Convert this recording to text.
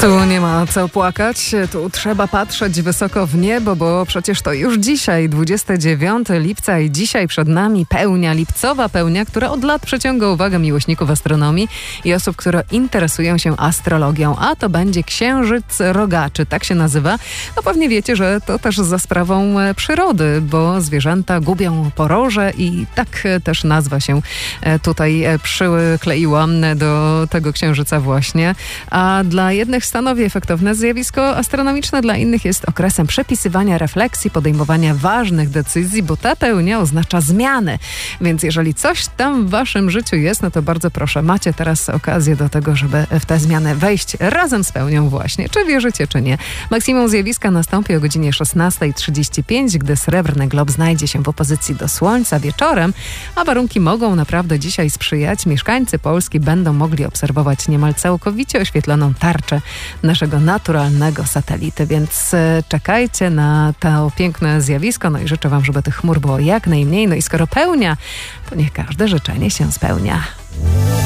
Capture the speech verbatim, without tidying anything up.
Tu nie ma co płakać, tu trzeba patrzeć wysoko w niebo, bo przecież to już dzisiaj, dwudziestego dziewiątego lipca i dzisiaj przed nami pełnia, lipcowa pełnia, która od lat przyciąga uwagę miłośników astronomii i osób, które interesują się astrologią, a to będzie Księżyc Rogaczy, tak się nazywa. No pewnie wiecie, że to też za sprawą przyrody, bo zwierzęta gubią poroże i tak też nazwa się tutaj przykleiła do tego księżyca właśnie, a dla jednych stanowi efektowne zjawisko astronomiczne, dla innych jest okresem przepisywania refleksji, podejmowania ważnych decyzji, bo ta pełnia oznacza zmiany. Więc jeżeli coś tam w waszym życiu jest, no to bardzo proszę, macie teraz okazję do tego, żeby w tę zmianę wejść razem z pełnią właśnie. Czy wierzycie, czy nie. Maksimum zjawiska nastąpi o godzinie szesnasta trzydzieści pięć, gdy srebrny glob znajdzie się w opozycji do Słońca wieczorem, a warunki mogą naprawdę dzisiaj sprzyjać. Mieszkańcy Polski będą mogli obserwować niemal całkowicie oświetloną tarczę naszego naturalnego satelity, więc czekajcie na to piękne zjawisko, no i życzę wam, żeby tych chmur było jak najmniej, no i skoro pełnia, to niech każde życzenie się spełnia.